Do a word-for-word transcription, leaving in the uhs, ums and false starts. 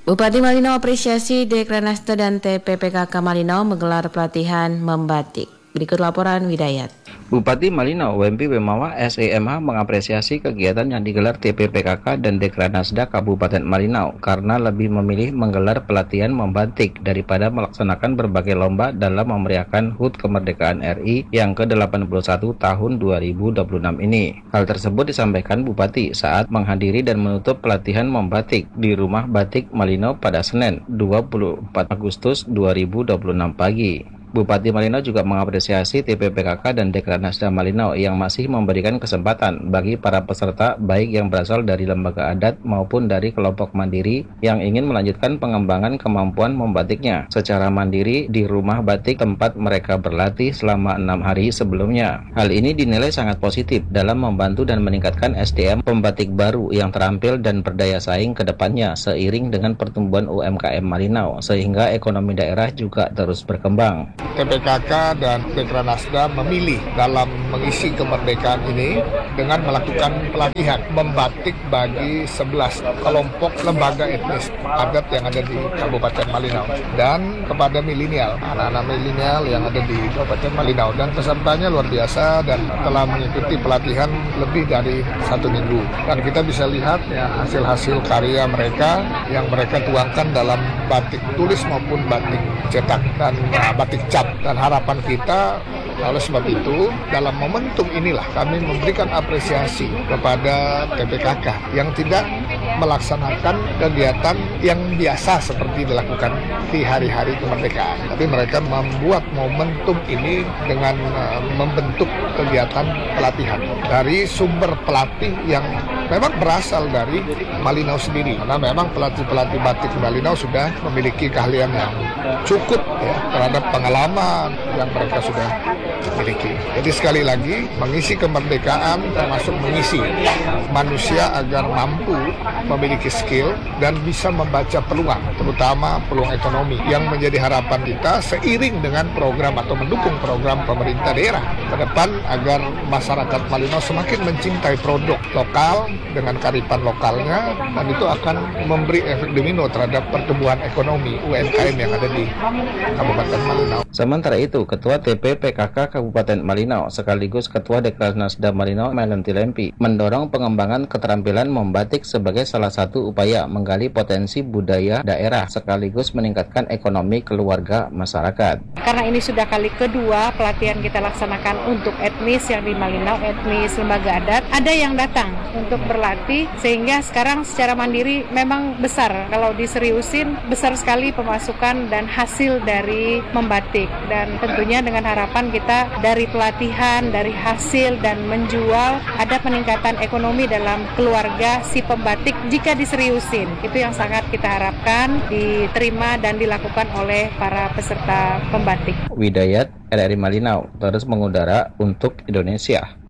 Bupati Malinau apresiasi Dekranasda dan T P P K K Malinau menggelar pelatihan membatik. Berikut laporan Widayat. Bupati Malinau Wempi Wemawa S E M H mengapresiasi kegiatan yang digelar T P P K K dan Dekranasda Kabupaten Malinau karena lebih memilih menggelar pelatihan membatik daripada melaksanakan berbagai lomba dalam memeriahkan H U T Kemerdekaan R I yang ke delapan puluh satu tahun dua ribu dua puluh enam ini. Hal tersebut disampaikan Bupati saat menghadiri dan menutup pelatihan membatik di Rumah Batik Malinau pada Senin dua puluh empat Agustus dua ribu dua puluh enam pagi. Bupati Malinau juga mengapresiasi T P P K K dan Dekranasda Malinau yang masih memberikan kesempatan bagi para peserta baik yang berasal dari lembaga adat maupun dari kelompok mandiri yang ingin melanjutkan pengembangan kemampuan membatiknya secara mandiri di rumah batik tempat mereka berlatih selama enam hari sebelumnya. Hal ini dinilai sangat positif dalam membantu dan meningkatkan S D M pembatik baru yang terampil dan berdaya saing ke depannya seiring dengan pertumbuhan U M K M Malinau sehingga ekonomi daerah juga terus berkembang. T P K K dan Dekranasda memilih dalam mengisi kemerdekaan ini dengan melakukan pelatihan membatik bagi sebelas kelompok lembaga etnis adat yang ada di Kabupaten Malinau dan kepada milenial, anak-anak milenial yang ada di Kabupaten Malinau, dan pesertanya luar biasa dan telah mengikuti pelatihan lebih dari satu minggu. Dan kita bisa lihat ya hasil-hasil karya mereka yang mereka tuangkan dalam batik tulis maupun batik cetak dan uh, batik cap. Dan harapan kita oleh sebab itu dalam momentum inilah kami memberikan apresiasi kepada T P K K yang tidak melaksanakan kegiatan yang biasa seperti dilakukan di hari-hari kemerdekaan, tapi mereka membuat momentum ini dengan uh, membentuk kegiatan pelatihan dari sumber pelatih yang memang berasal dari Malinau sendiri, karena memang pelatih-pelatih batik Malinau sudah memiliki keahlian yang cukup ya, terhadap pengalaman yang mereka sudah miliki. Jadi sekali lagi mengisi kemerdekaan termasuk mengisi manusia agar mampu memiliki skill dan bisa membaca peluang, terutama peluang ekonomi yang menjadi harapan kita seiring dengan program atau mendukung program pemerintah daerah ke depan agar masyarakat Malinau semakin mencintai produk lokal dengan kearifan lokalnya, dan itu akan memberi efek domino terhadap pertumbuhan ekonomi U M K M yang ada di Kabupaten Malinau. Sementara itu, Ketua T P P K K Kabupaten Malinau sekaligus Ketua Dekranasda Malinau Melenti Lempi mendorong pengembangan keterampilan membatik sebagai salah satu upaya menggali potensi budaya daerah sekaligus meningkatkan ekonomi keluarga masyarakat. Karena ini sudah kali kedua pelatihan kita laksanakan untuk etnis yang di Malinau, etnis lembaga adat, ada yang datang untuk berlatih sehingga sekarang secara mandiri memang besar. Kalau diseriusin besar sekali pemasukan dan hasil dari membatik, dan tentunya dengan harapan kita dari pelatihan, dari hasil dan menjual ada peningkatan ekonomi dalam keluarga si pembatik jika diseriusin. Itu yang sangat kita harapkan diterima dan dilakukan oleh para peserta pembatik. Widayat R R I Malinau terus mengudara untuk Indonesia.